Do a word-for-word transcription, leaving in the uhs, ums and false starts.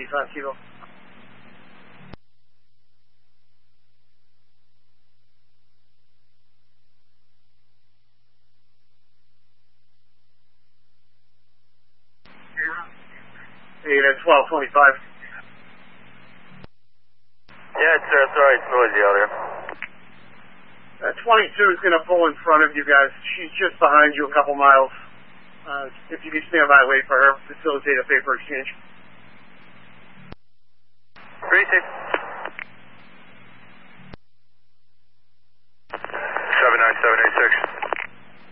eighty-five kilo. Eight at twelve twenty-five. Yeah, it's, uh, sorry, it's noisy out here. Uh, twenty-two is going to pull in front of you guys. She's just behind you a couple miles. Uh, if you can stand by, wait for her, facilitate a paper exchange. Appreciate it.